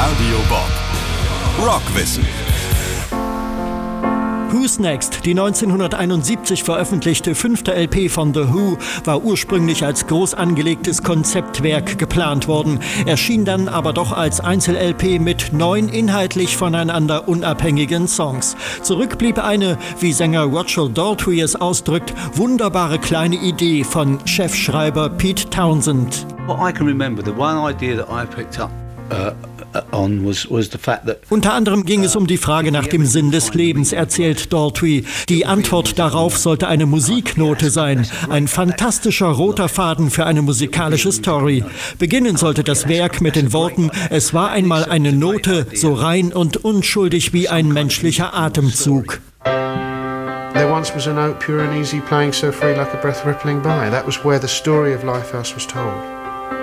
Radio Bob Rockwissen. Who's Next, die 1971 veröffentlichte 5. LP von The Who, war ursprünglich als groß angelegtes Konzeptwerk geplant worden, erschien dann aber doch als Einzel-LP mit 9 inhaltlich voneinander unabhängigen Songs. Zurück blieb eine, wie Sänger Roger Daltrey es ausdrückt, wunderbare kleine Idee von Chefschreiber Pete Townshend. What I can remember, the one idea that I picked up was the fact that Unter anderem ging es um die Frage nach dem Sinn des Lebens, erzählt Daltrey. Die Antwort darauf sollte eine Musiknote sein, ein fantastischer roter Faden für eine musikalische Story. Beginnen sollte das Werk mit den Worten: Es war einmal eine Note, so rein und unschuldig wie ein menschlicher Atemzug. There once was a note, pure and easy, playing so free like a breath rippling by. That was where the story of Lifehouse was told.